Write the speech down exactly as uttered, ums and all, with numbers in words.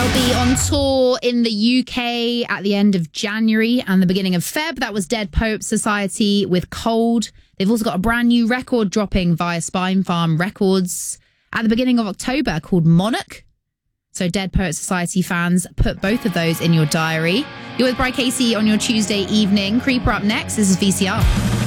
They'll be on tour in the U K at the end of January and the beginning of Feb. That was Dead Poets Society with Cold. They've also got a brand new record dropping via Spinefarm Records at the beginning of October called Monarch. So Dead Poets Society fans, put both of those in your diary. You're with Bri Casey on your Tuesday evening. Creeper up next. This is V C R.